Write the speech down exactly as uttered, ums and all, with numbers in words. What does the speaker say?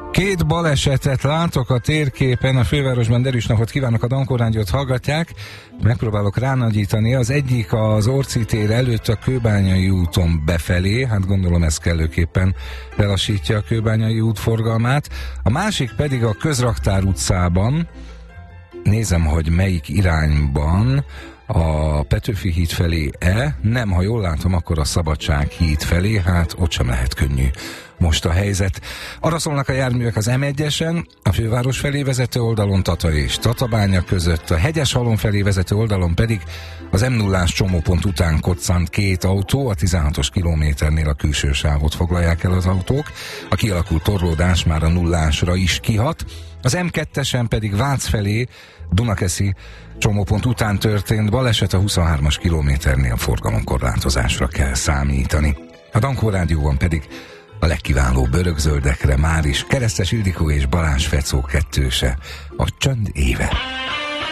Két balesetet látok a térképen, a fővárosban. Derűs napot kívánok, a Dankó Rádiót hallgatják. Megpróbálok ránagyítani. Az egyik az Orci tér előtt a Kőbányai úton befelé, hát gondolom ez kellőképpen lelassítja a Kőbányai út forgalmát. A másik pedig a Közraktár utcában, nézem, hogy melyik irányban, a Petőfi híd felé-e, nem, ha jól látom, akkor a Szabadság híd felé, hát ott sem lehet könnyű most a helyzet. Arra szólnak a járművek az em egyesen, a főváros felé vezető oldalon Tata és Tatabánya között, a Hegyeshalom felé vezető oldalon pedig az em nullás csomópont után koccant két autó, a tizenhatos kilométernél a külső sávot foglalják el az autók, a kialakult torlódás már a nullásra is kihat, az em kettesen pedig Vác felé Dunakeszi csomópont után történt baleset, a huszonhármas kilométernél forgalomkorlátozásra kell számítani. A Dankó Rádióban pedig a legkiválóbb örökzöldekre már is Keresztes Ildikó és Balázs Fecó kettőse, a Csönd éve.